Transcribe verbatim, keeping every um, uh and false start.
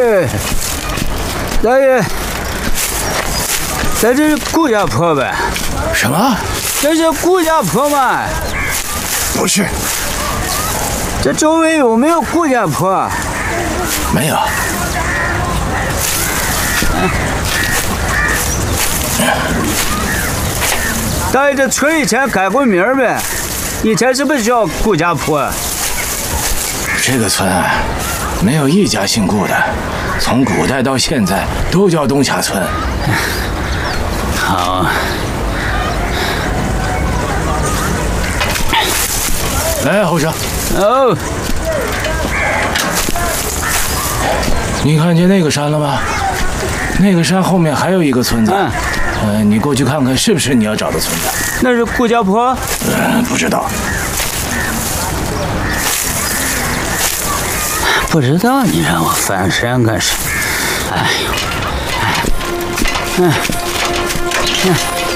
哎，大爷，咱这是顾家坡呗？ 什么？ 这是顾家坡吗？ 不是。 这周围有没有顾家坡？ 没有。 大爷，这村以前改过名呗？以前是不是叫顾家坡？ 这个村啊，没有一家姓顾的，从古代到现在都叫东峡村。 好。 来，后生。 哦。 你看见那个山了吗？那个山后面还有一个村子。嗯。呃，你过去看看，是不是你要找的村子？ 那是顾家坡？ 呃，不知道。 不知道，你让我翻山干什么？哎呦，哎，嗯，嗯。